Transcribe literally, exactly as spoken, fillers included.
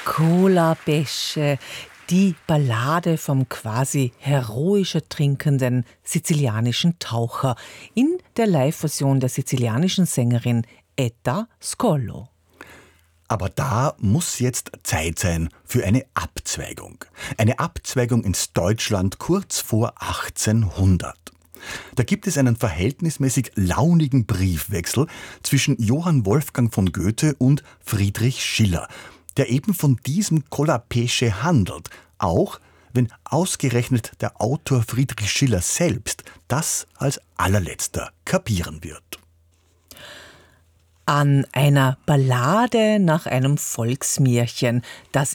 Colapesce, die Ballade vom quasi heroisch trinkenden sizilianischen Taucher in der Live-Version der sizilianischen Sängerin Etta Scollo. Aber da muss jetzt Zeit sein für eine Abzweigung. Eine Abzweigung ins Deutschland kurz vor achtzehnhundert. Da gibt es einen verhältnismäßig launigen Briefwechsel zwischen Johann Wolfgang von Goethe und Friedrich Schiller, der eben von diesem Colapesce handelt, auch wenn ausgerechnet der Autor Friedrich Schiller selbst das als allerletzter kapieren wird. An einer Ballade nach einem Volksmärchen, das